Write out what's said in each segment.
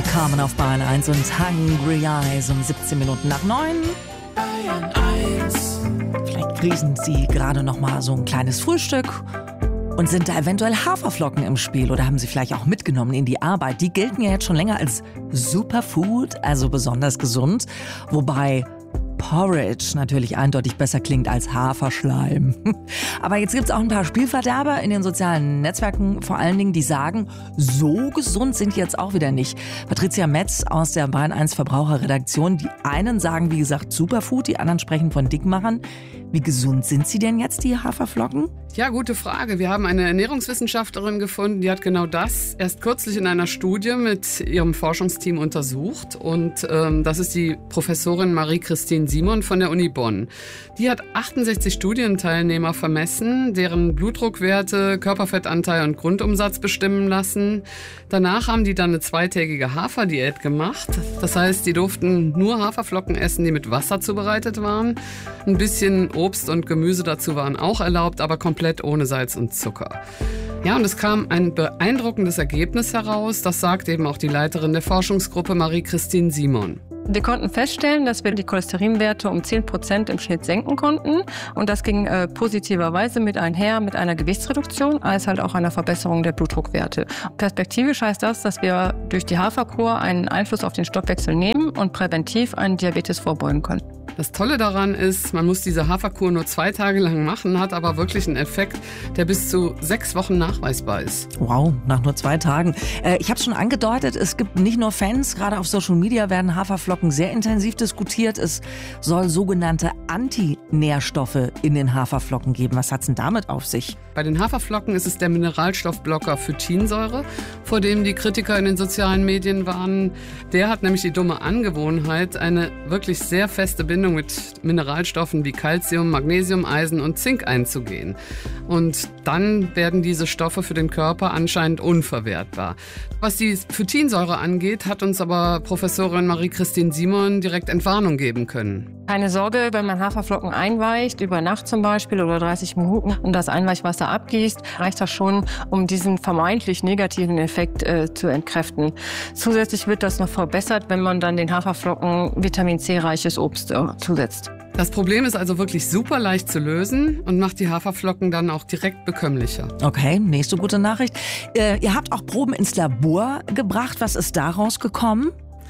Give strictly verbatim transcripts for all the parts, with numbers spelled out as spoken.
Willkommen auf Bayern eins und Hungry Eyes um siebzehn Minuten nach neun. Bayern eins. Vielleicht kriegen Sie gerade noch mal so ein kleines Frühstück und sind da eventuell Haferflocken im Spiel oder haben Sie vielleicht auch mitgenommen in die Arbeit. Die gelten ja jetzt schon länger als Superfood, also besonders gesund, wobei Porridge natürlich eindeutig besser klingt als Haferschleim. Aber jetzt gibt es auch ein paar Spielverderber in den sozialen Netzwerken, vor allen Dingen, die sagen, so gesund sind die jetzt auch wieder nicht. Patricia Metz aus der Bayern eins Verbraucherredaktion, die einen sagen, wie gesagt, Superfood, die anderen sprechen von Dickmachern. Wie gesund sind sie denn jetzt, die Haferflocken? Ja, gute Frage. Wir haben eine Ernährungswissenschaftlerin gefunden, die hat genau das erst kürzlich in einer Studie mit ihrem Forschungsteam untersucht. Und ähm, das ist die Professorin Marie-Christine Simon von der Uni Bonn. Die hat achtundsechzig Studienteilnehmer vermessen, deren Blutdruckwerte, Körperfettanteil und Grundumsatz bestimmen lassen. Danach haben die dann eine zweitägige Haferdiät gemacht. Das heißt, die durften nur Haferflocken essen, die mit Wasser zubereitet waren. Ein bisschen Obst und Gemüse dazu waren auch erlaubt, aber komplett ohne Salz und Zucker. Ja, und es kam ein beeindruckendes Ergebnis heraus. Das sagt eben auch die Leiterin der Forschungsgruppe Marie-Christine Simon. Wir konnten feststellen, dass wir die Cholesterinwerte um zehn Prozent im Schnitt senken konnten. Und das ging äh, positiverweise mit einher mit einer Gewichtsreduktion, als halt auch einer Verbesserung der Blutdruckwerte. Perspektivisch heißt das, dass wir durch die Haferkur einen Einfluss auf den Stoffwechsel nehmen und präventiv einen Diabetes vorbeugen können. Das Tolle daran ist, man muss diese Haferkur nur zwei Tage lang machen, hat aber wirklich einen Effekt, der bis zu sechs Wochen nachweisbar ist. Wow, nach nur zwei Tagen. Äh, ich habe es schon angedeutet, es gibt nicht nur Fans, gerade auf Social Media werden Haferflocken sehr intensiv diskutiert. Es soll sogenannte Antinährstoffe in den Haferflocken geben. Was hat's denn damit auf sich? Bei den Haferflocken ist es der Mineralstoffblocker Phytinsäure, vor dem die Kritiker in den sozialen Medien warnen. Der hat nämlich die dumme Angewohnheit, eine wirklich sehr feste Bindung mit Mineralstoffen wie Calcium, Magnesium, Eisen und Zink einzugehen. Und dann werden diese Stoffe für den Körper anscheinend unverwertbar. Was die Phytinsäure angeht, hat uns aber Professorin Marie-Christine Simon direkt Entwarnung geben können. Keine Sorge, wenn man Haferflocken einweicht, über Nacht zum Beispiel oder dreißig Minuten und das Einweichwasser abgießt, reicht das schon, um diesen vermeintlich negativen Effekt äh, zu entkräften. Zusätzlich wird das noch verbessert, wenn man dann den Haferflocken Vitamin C-reiches Obst äh, zusetzt. Das Problem ist also wirklich super leicht zu lösen und macht die Haferflocken dann auch direkt bekömmlicher. Okay, nächste gute Nachricht. Äh, ihr habt auch Proben ins Labor gebracht. Was ist daraus gekommen?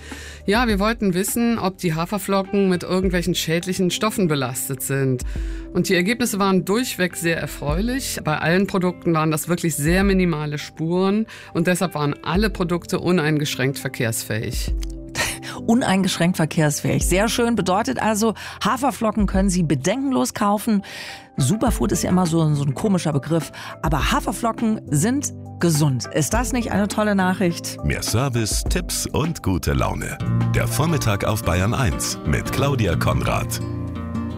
Ja, wir wollten wissen, ob die Haferflocken mit irgendwelchen schädlichen Stoffen belastet sind. Und die Ergebnisse waren durchweg sehr erfreulich. Bei allen Produkten waren das wirklich sehr minimale Spuren und deshalb waren alle Produkte uneingeschränkt verkehrsfähig. Uneingeschränkt verkehrsfähig. Sehr schön. Bedeutet also, Haferflocken können Sie bedenkenlos kaufen. Superfood ist ja immer so, so ein komischer Begriff. Aber Haferflocken sind gesund. Ist das nicht eine tolle Nachricht? Mehr Service, Tipps und gute Laune. Der Vormittag auf Bayern eins mit Claudia Konrad.